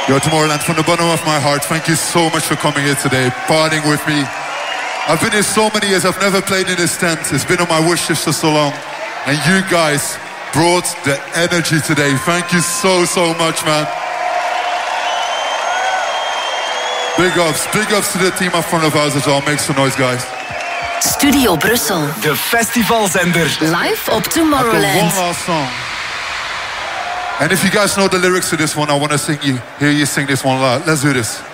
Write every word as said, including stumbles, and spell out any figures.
Yo, Tomorrowland, from the bottom of my heart, thank you so much for coming here today, partying with me. I've been here so many years, I've never played in this tent. It's been on my wish list for so long. And you guys brought the energy today. Thank you so, so much, man. Big ups, big ups to the team up front of us as well. Make some noise, guys. Studio Brussel. De festivalzender. Live op Tomorrowland. One last song. And if you guys know the lyrics to this one, I want to sing you, hear you sing this one loud. Let's do this.